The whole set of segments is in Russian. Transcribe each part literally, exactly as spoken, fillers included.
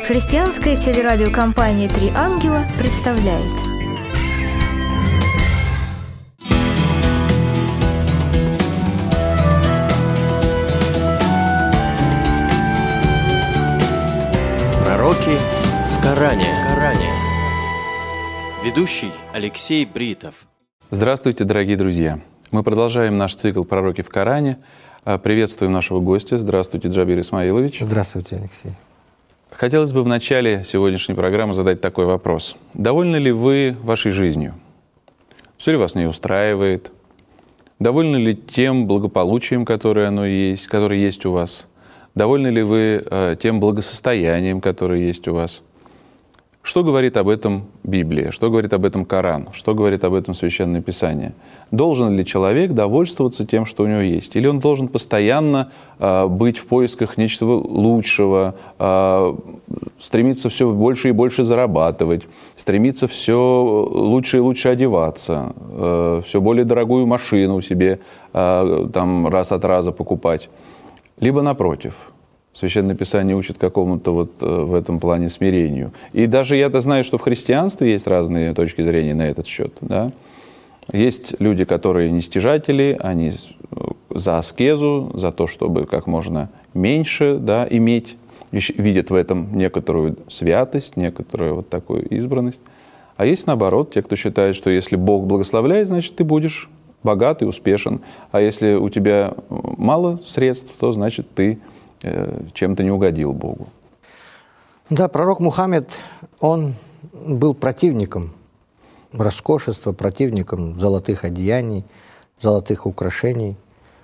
Христианская телерадиокомпания «Три ангела» представляет. Пророки в Коране. Ведущий Алексей Бритов. Здравствуйте, дорогие друзья! Мы продолжаем наш цикл «Пророки в Коране». Приветствуем нашего гостя. Здравствуйте, Джабир Исмаилович. Здравствуйте, Алексей. Хотелось бы в начале сегодняшней программы задать такой вопрос. Довольны ли вы вашей жизнью? Все ли вас не устраивает? Довольны ли тем благополучием, которое оно есть, которое есть у вас? Довольны ли вы э, тем благосостоянием, которое есть у вас? Что говорит об этом Библия? Что говорит об этом Коран? Что говорит об этом Священное Писание? Должен ли человек довольствоваться тем, что у него есть? Или он должен постоянно э, быть в поисках нечто лучшего, э, стремиться все больше и больше зарабатывать, стремиться все лучше и лучше одеваться, э, все более дорогую машину себе э, там, раз от раза покупать? Либо напротив, Священное Писание учит какому-то вот в этом плане смирению. И даже я-то знаю, что в христианстве есть разные точки зрения на этот счет. Да? Есть люди, которые не стяжатели, они за аскезу, за то, чтобы как можно меньше, да, иметь, видят в этом некоторую святость, некоторую вот такую избранность. А есть наоборот, те, кто считает, что если Бог благословляет, значит, ты будешь богат и успешен. А если у тебя мало средств, то значит, ты чем-то не угодил Богу. Да, пророк Мухаммед, он был противником роскошества, противником золотых одеяний, золотых украшений.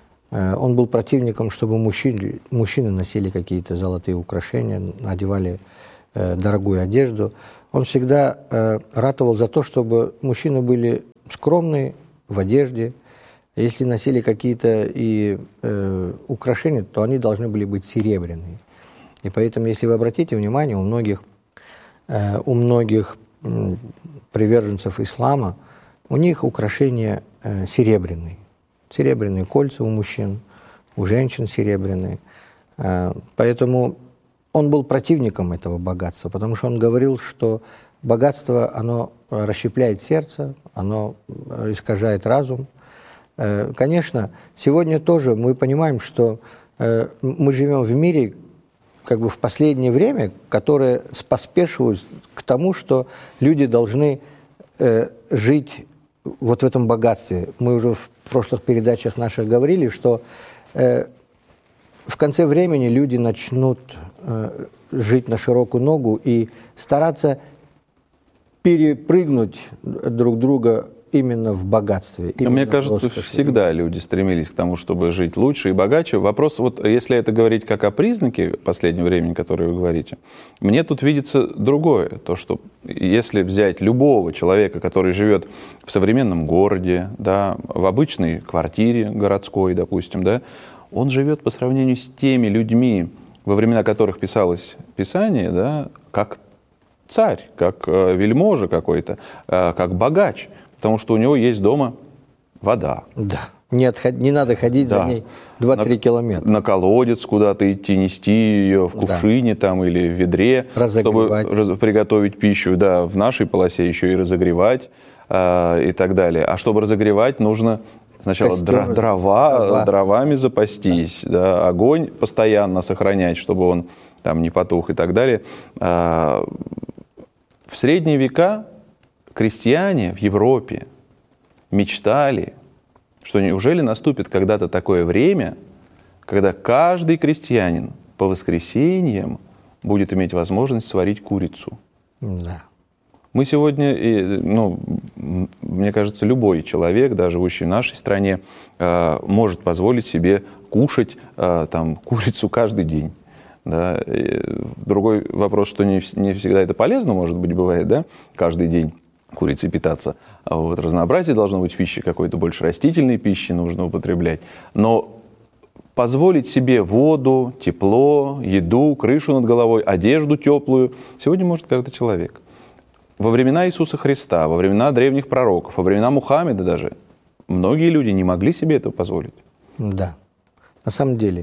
Он был противником, чтобы мужчины, мужчины носили какие-то золотые украшения, одевали дорогую одежду. Он всегда ратовал за то, чтобы мужчины были скромные в одежде. Если носили какие-то и э, украшения, то они должны были быть серебряные. И поэтому, если вы обратите внимание, у многих, э, у многих э, приверженцев ислама, у них украшения э, серебряные. Серебряные кольца у мужчин, у женщин серебряные. Э, поэтому он был противником этого богатства, потому что он говорил, что богатство, оно расщепляет сердце, оно искажает разум. Конечно, сегодня тоже мы понимаем, что э, мы живем в мире, как бы в последнее время, которое поспешивает к тому, что люди должны э, жить вот в этом богатстве. Мы уже в прошлых передачах наших говорили, что э, в конце времени люди начнут э, жить на широкую ногу и стараться перепрыгнуть друг друга именно в богатстве. Мне кажется, роскоши. Всегда люди стремились к тому, чтобы жить лучше и богаче. Вопрос, вот если это говорить как о признаке последнего времени, который вы говорите, мне тут видится другое. То, что если взять любого человека, который живет в современном городе, да, в обычной квартире городской, допустим, да, он живет по сравнению с теми людьми, во времена которых писалось Писание, да, как царь, как вельможа какой-то, как богач. Потому что у него есть дома вода. Да. Не, отход... не надо ходить да. за ней два-три километра. На колодец куда-то идти, нести ее в кувшине да. там, или в ведре, чтобы раз... приготовить пищу. Да, в нашей полосе еще и разогревать э, и так далее. А чтобы разогревать, нужно сначала др... дрова, дрова, дровами запастись, да. Да, огонь постоянно сохранять, чтобы он там не потух и так далее. Э, в средние века крестьяне в Европе мечтали, что неужели наступит когда-то такое время, когда каждый крестьянин по воскресеньям будет иметь возможность сварить курицу. Да. Мы сегодня, ну, мне кажется, любой человек, да, живущий в нашей стране, может позволить себе кушать там, курицу каждый день. Да. Другой вопрос, что не, не всегда это полезно, может быть, бывает, да, каждый день курицей питаться. А вот разнообразие должно быть в пище, какой-то больше растительной пищи нужно употреблять. Но позволить себе воду, тепло, еду, крышу над головой, одежду теплую сегодня может каждый человек. Во времена Иисуса Христа, во времена древних пророков, во времена Мухаммеда даже, многие люди не могли себе этого позволить. Да. На самом деле,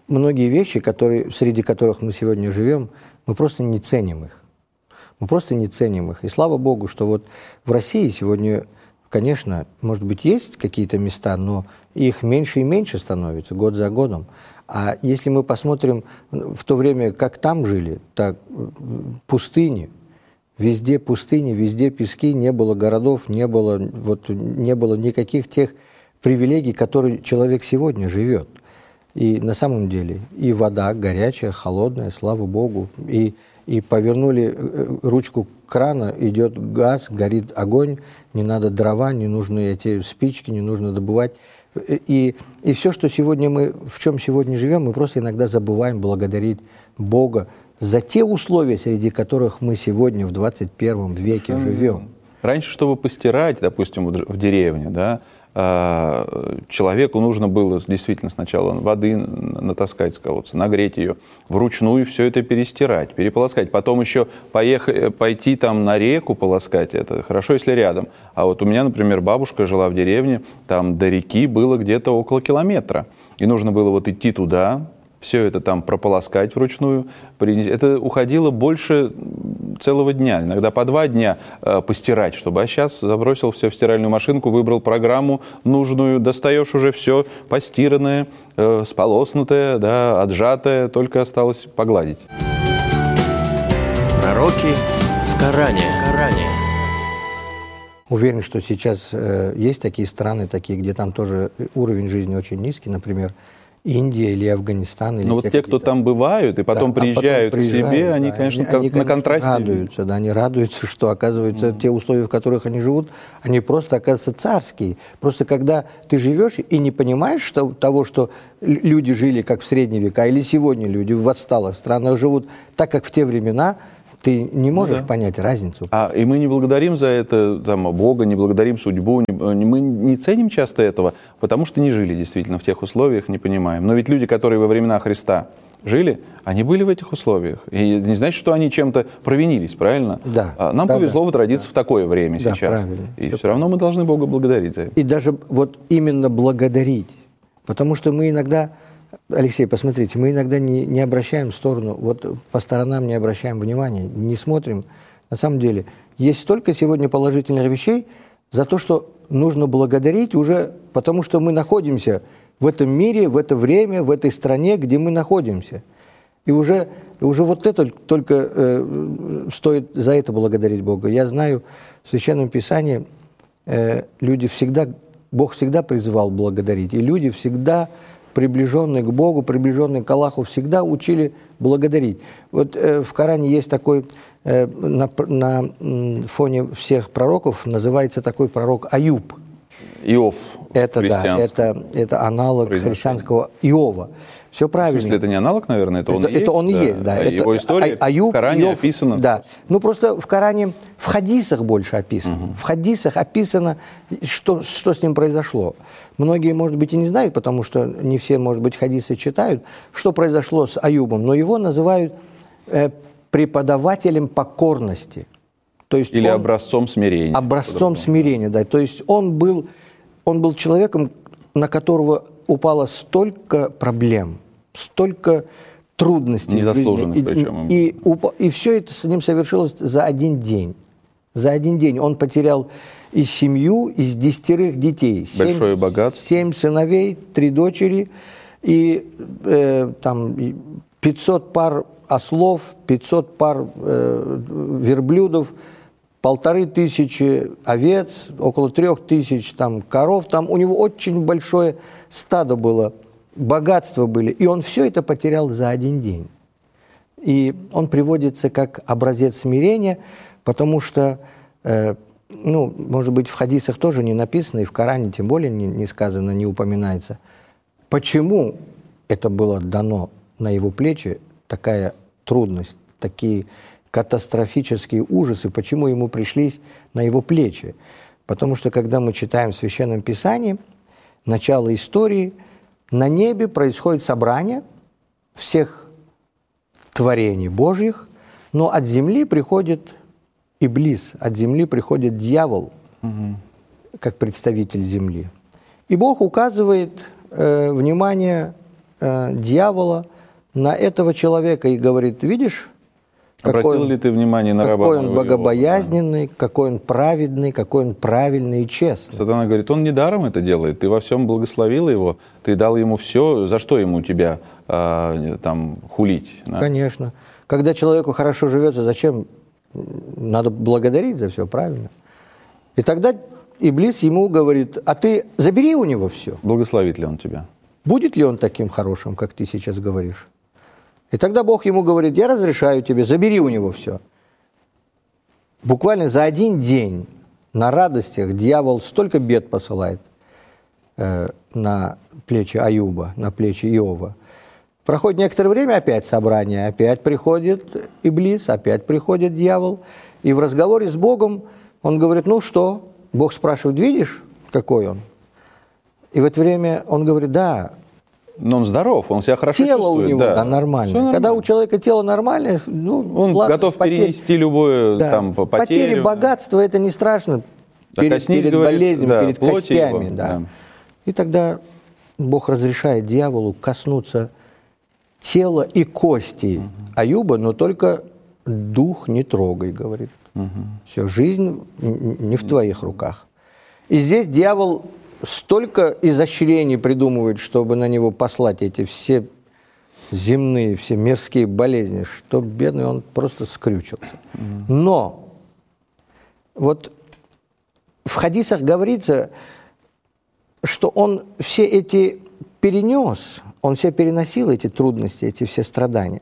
многие вещи, которые, среди которых мы сегодня живем, мы просто не ценим их. Мы просто не ценим их. И слава Богу, что вот в России сегодня, конечно, может быть, есть какие-то места, но их меньше и меньше становится год за годом. А если мы посмотрим в то время, как там жили, так пустыни, везде пустыни, везде пески, не было городов, не было, вот, не было никаких тех привилегий, которые человек сегодня живет. И на самом деле и вода горячая, холодная, слава Богу, и И повернули ручку крана, идет газ, горит огонь, не надо дрова, не нужны эти спички, не нужно добывать. И, и все, что сегодня мы, в чем сегодня живем, мы просто иногда забываем благодарить Бога за те условия, среди которых мы сегодня в двадцать первом веке живем. Раньше, чтобы постирать, допустим, в деревне, да, человеку нужно было действительно сначала воды натаскать с колодца, нагреть ее, вручную все это перестирать, переполоскать. Потом еще поехать, пойти там на реку полоскать это. Хорошо, если рядом. А вот у меня, например, бабушка жила в деревне, там до реки было где-то около километра. И нужно было вот идти туда, все это там прополоскать вручную. Это уходило больше целого дня, иногда по два дня э, постирать, чтобы. А сейчас забросил все в стиральную машинку, выбрал программу нужную, достаешь уже все постиранное, э, сполоснутое, да, отжатое, только осталось погладить. Пророки в Коране. В Коране. Уверен, что сейчас э, есть такие страны, такие, где там тоже уровень жизни очень низкий, например, Индия или Афганистан. Или Но вот те, кто там бывают и потом да, приезжают а потом приезжают, к себе, они, да, конечно, они, на контрасте. Радуются, да, они радуются, что, оказывается, mm. те условия, в которых они живут, они просто, оказывается, царские. Просто когда ты живешь и не понимаешь что, того, что люди жили как в средние века, или сегодня люди в отсталых странах живут так, как в те времена, ты не можешь ну, да. понять разницу. А, и мы не благодарим за это там, Бога, не благодарим судьбу, не, мы не ценим часто этого, потому что не жили действительно в тех условиях, не понимаем. Но ведь люди, которые во времена Христа жили, они были в этих условиях. И не значит, что они чем-то провинились, правильно? Да. А нам да, повезло да, вот родиться да. в такое время да, сейчас. Правильно. И все, все равно мы должны Бога благодарить за это. И даже вот именно благодарить. Потому что мы иногда... Алексей, посмотрите, мы иногда не, не обращаем в сторону, вот по сторонам не обращаем внимания, не смотрим. На самом деле, есть столько сегодня положительных вещей за то, что нужно благодарить уже, потому что мы находимся в этом мире, в это время, в этой стране, где мы находимся. И уже, и уже вот это только э, стоит за это благодарить Бога. Я знаю, в Священном Писании э, люди всегда, Бог всегда призывал благодарить, и люди всегда... приближенные к Богу, приближенные к Аллаху, всегда учили благодарить. Вот э, в Коране есть такой, э, на, на м, фоне всех пророков, называется такой пророк Аюб. Иов. Это, да, это, это аналог христианского Иова. Все правильно. В смысле, это не аналог, наверное, это он это, и есть? Это он и да. есть, да. Это, его история а, Аюб, в Коране Иов, описана. Да. Ну, просто в Коране, в хадисах больше описано. Угу. В хадисах описано, что, что с ним произошло. Многие, может быть, и не знают, потому что не все, может быть, хадисы читают, что произошло с Аюбом. Но его называют э, преподавателем покорности. То есть Или он, образцом смирения. Образцом смирения, да. То есть он был, он был человеком, на которого упало столько проблем, столько трудностей. Незаслуженных причем. И, и, и, и все это с ним совершилось за один день. За один день он потерял и семью, из десятерых детей. Большое семь, богатство. Семь сыновей, три дочери, и э, там пятьсот пар ослов, пятьсот пар э, верблюдов, полторы тысячи овец, около трех тысяч там, коров. Там у него очень большое стадо было, богатства были. И он все это потерял за один день. И он приводится как образец смирения, потому что, э, ну, может быть, в хадисах тоже не написано, и в Коране тем более не, не сказано, не упоминается, почему это было дано на его плечи, такая трудность, такие катастрофические ужасы, почему ему пришлись на его плечи. Потому что, когда мы читаем в Священном Писании, начало истории, на небе происходит собрание всех творений Божьих, но от земли приходит Иблис, от земли приходит дьявол, угу. как представитель земли. И Бог указывает э, внимание э, дьявола на этого человека и говорит: видишь, какой Обратил он, ли ты внимание на раба какой он моего Иова? богобоязненный, какой он праведный, какой он правильный и честный. Сатана говорит: он недаром это делает, ты во всем благословил его, ты дал ему все, за что ему тебя а, там хулить? Да? Конечно. Когда человеку хорошо живется, зачем? Надо благодарить за все, правильно? И тогда Иблис ему говорит: а ты забери у него все. Благословит ли он тебя? Будет ли он таким хорошим, как ты сейчас говоришь? И тогда Бог ему говорит: я разрешаю тебе, забери у него все. Буквально за один день на радостях дьявол столько бед посылает э, на плечи Аюба, на плечи Иова. Проходит некоторое время, опять собрание, опять приходит Иблис, опять приходит дьявол. И в разговоре с Богом он говорит: ну что? Бог спрашивает: видишь, какой он? И в это время он говорит: да. Но он здоров, он себя хорошо тело чувствует. у него да. да, нормальное. Всё Когда нормально. у человека тело нормальное, ну, Он ладно, готов потери, перенести любую да, там, потерю. потери, богатство, это не страшно. А Перед, коснись, перед говорит, болезнями, да, перед плоти костями. его, Да. да. И тогда Бог разрешает дьяволу коснуться тела и костей угу. Аюба, но только дух не трогай, говорит. Угу. Все, жизнь не в твоих руках. И здесь дьявол столько изощрений придумывает, чтобы на него послать эти все земные, все мирские болезни, что бедный он просто скрючился. Mm. Но вот в хадисах говорится, что он все эти перенес, он все переносил, эти трудности, эти все страдания.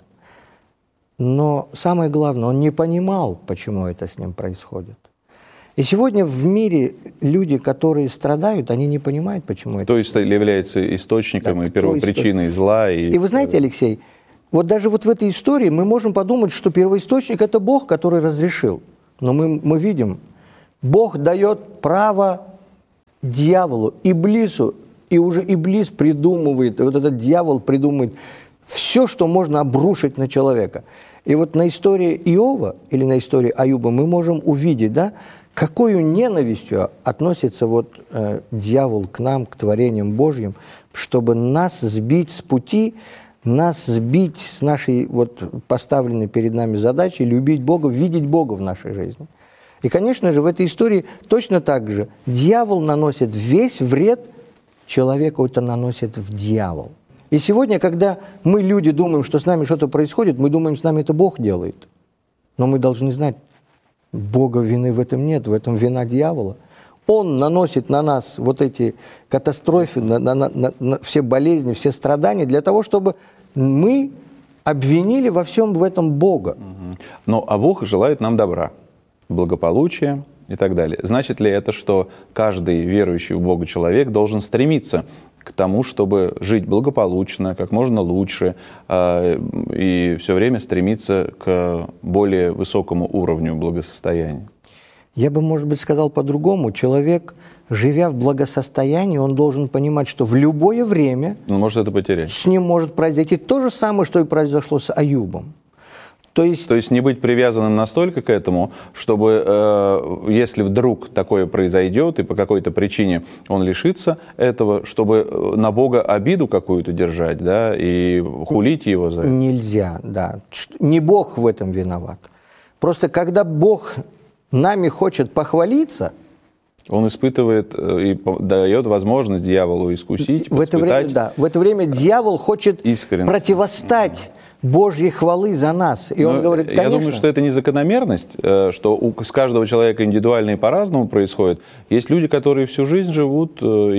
Но самое главное, он не понимал, почему это с ним происходит. И сегодня в мире люди, которые страдают, они не понимают, почему это. То есть является источником да, и первопричиной зла. И... и вы знаете, Алексей, вот даже вот в этой истории мы можем подумать, что первоисточник – это Бог, который разрешил. Но мы, мы видим, Бог дает право дьяволу, Иблису, и уже Иблис придумывает, вот этот дьявол придумывает все, что можно обрушить на человека. И вот на истории Иова или на истории Аюба мы можем увидеть, да, какой ненавистью относится вот, э, дьявол к нам, к творениям Божьим, чтобы нас сбить с пути, нас сбить с нашей вот, поставленной перед нами задачей любить Бога, видеть Бога в нашей жизни. И, конечно же, в этой истории точно так же дьявол наносит весь вред человеку, это наносит в дьявол. И сегодня, когда мы, люди, думаем, что с нами что-то происходит, мы думаем, с нами это Бог делает. Но мы должны знать, Бога вины в этом нет, в этом вина дьявола. Он наносит на нас вот эти катастрофы, на, на, на, на все болезни, все страдания, для того, чтобы мы обвинили во всем в этом Бога. Но а Бог желает нам добра, благополучия и так далее. Значит ли это, что каждый верующий в Бога человек должен стремиться к тому, чтобы жить благополучно, как можно лучше, э, и все время стремиться к более высокому уровню благосостояния? Я бы, может быть, сказал по-другому. Человек, живя в благосостоянии, он должен понимать, что в любое время Он может это потерять. с ним может произойти то же самое, что и произошло с Аюбом. То есть, То есть не быть привязанным настолько к этому, чтобы, э, если вдруг такое произойдет, и по какой-то причине он лишится этого, чтобы на Бога обиду какую-то держать, да, и хулить его за это. нельзя, да. Не Бог в этом виноват. Просто когда Бог нами хочет похвалиться, Он испытывает и дает возможность дьяволу искусить, в это время, да, в это время дьявол хочет искренность. противостать Божьей хвалы за нас. И он Но говорит, конечно... Я думаю, что это не закономерность, что у, с каждого человека индивидуально и по-разному происходит. Есть люди, которые всю жизнь живут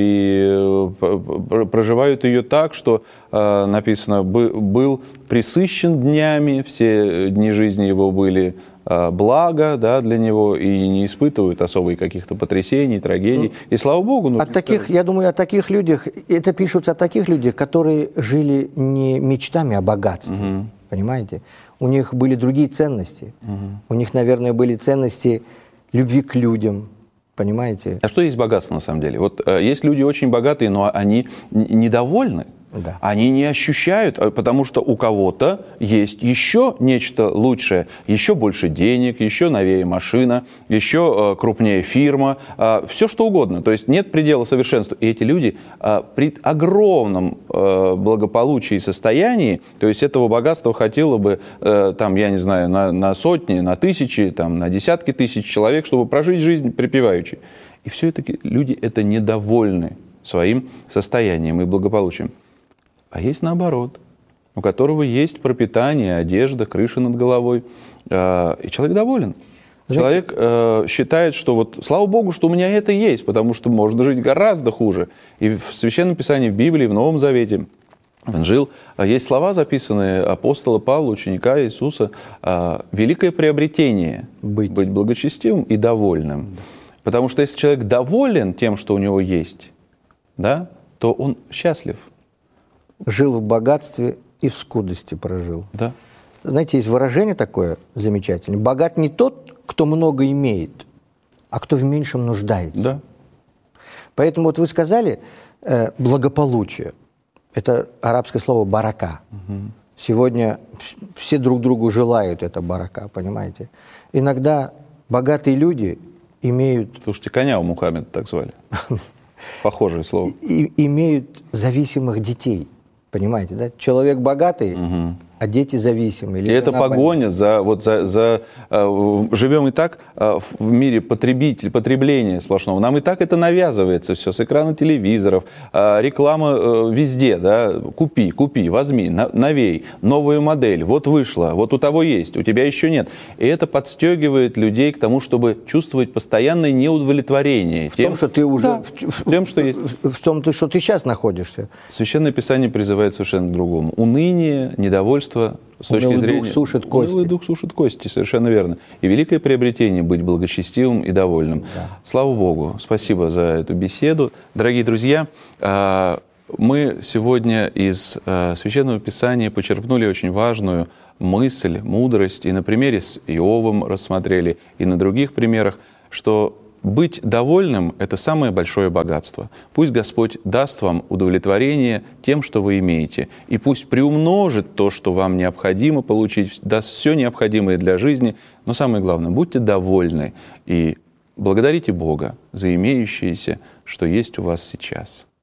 и проживают ее так, что написано, был пресыщен днями, все дни жизни его были благо, да, для него, и не испытывают особых каких-то потрясений, трагедий. И слава Богу. Ну, от таких, я думаю, о таких людях, это пишутся о таких людях, которые жили не мечтами о богатстве, угу. понимаете? У них были другие ценности. Угу. У них, наверное, были ценности любви к людям, понимаете? А что есть богатство на самом деле? Вот э, есть люди очень богатые, но они недовольны Да. Они не ощущают, потому что у кого-то есть еще нечто лучшее, еще больше денег, еще новее машина, еще крупнее фирма, все что угодно. То есть нет предела совершенству. И эти люди при огромном благополучии и состоянии, то есть этого богатства хватило бы, там, я не знаю, на, на сотни, на тысячи, там, на десятки тысяч человек, чтобы прожить жизнь припеваючи. И все-таки люди это недовольны своим состоянием и благополучием. А есть наоборот, у которого есть пропитание, одежда, крыша над головой, э, и человек доволен. Знаете, человек э, считает, что вот, слава Богу, что у меня это есть, потому что можно жить гораздо хуже. И в Священном Писании, в Библии, в Новом Завете, в Инжил, есть слова, записанные апостола Павла, ученика Иисуса, э, великое приобретение быть. быть благочестивым и довольным. Потому что если человек доволен тем, что у него есть, да, то он счастлив. Жил в богатстве и в скудости прожил. Да. Знаете, есть выражение такое замечательное. Богат не тот, кто много имеет, а кто в меньшем нуждается. Да. Поэтому вот вы сказали э, благополучие. Это арабское слово барака. Угу. Сегодня все друг другу желают это барака, понимаете? Иногда богатые люди имеют... Слушайте, коня у Мухаммеда так звали. Похожее слово. И, имеют зависимых детей. Понимаете, да? Человек богатый, угу. а дети зависимые. И это погоня за, вот за, за э, живем и так э, в мире потребитель, потребления сплошного. Нам и так это навязывается все с экрана телевизоров, э, реклама э, везде, да, купи, купи, возьми, на, новей, новую модель, вот вышла, вот у того есть, у тебя еще нет. И это подстегивает людей к тому, чтобы чувствовать постоянное неудовлетворение. В тем, том, что ты уже да, в, в, тем, что есть. В, в том, что ты сейчас находишься. Священное Писание призывает совершенно к другому. Уныние, недовольство с точки Унылый зрения... дух сушит кости. Унылый дух сушит кости, совершенно верно. И великое приобретение быть благочестивым и довольным. Да. Слава Богу. Спасибо за эту беседу. Дорогие друзья, мы сегодня из Священного Писания почерпнули очень важную мысль, мудрость. И на примере с Иовом рассмотрели, и на других примерах, что быть довольным – это самое большое богатство. Пусть Господь даст вам удовлетворение тем, что вы имеете. И пусть приумножит то, что вам необходимо получить, даст все необходимое для жизни. Но самое главное – будьте довольны и благодарите Бога за имеющееся, что есть у вас сейчас.